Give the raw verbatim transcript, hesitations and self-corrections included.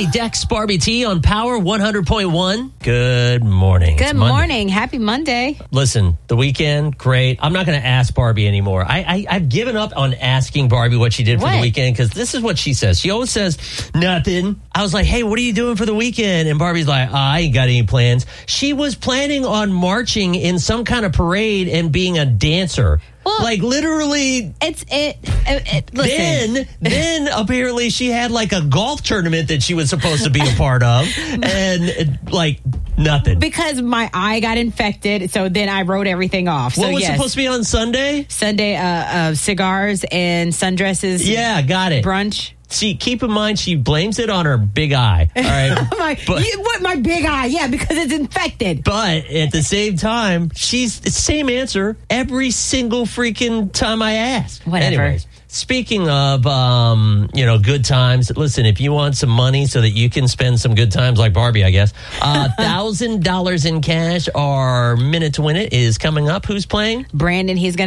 Monday, Dex Barbie T on Power one hundred point one. Good morning. Good morning. Happy Monday. Listen, the weekend, great. I'm not going to ask Barbie anymore. I, I, I've given up on asking Barbie what she did for What? the weekend because this is what she says. She always says, nothing. I was like, hey, what are you doing for the weekend? And Barbie's like, oh, I ain't got any plans. She was planning on marching in some kind of parade and being a dancer. Well, like literally... It's it. it, it listen. Then, then apparently she had like a golf tournament that she was supposed to be a part of, and it, like nothing Because my eye got infected, so then I wrote everything off. What so, was yes, supposed to be on Sunday? Sunday, uh, uh, cigars and sundresses. Yeah, got it. Brunch. See, keep in mind she blames it on her big eye. All right, my, but, you, what, my big eye? Yeah, because it's infected. but at the same time, she's the same answer every single freaking time I ask. Whatever. Anyways. Speaking of, um, you know, good times, listen, if you want some money so that you can spend some good times like Barbie, I guess, uh, one thousand dollars in cash or minute to win it is coming up. Who's playing? Brandon, he's going to